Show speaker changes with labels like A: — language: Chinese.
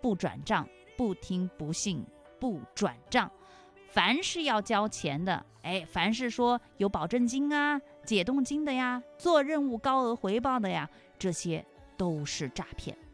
A: 不转账，不听不信不转账。凡是要交钱的，凡是说有保证金啊、解冻金的呀，做任务高额回报的呀，这些都是诈骗。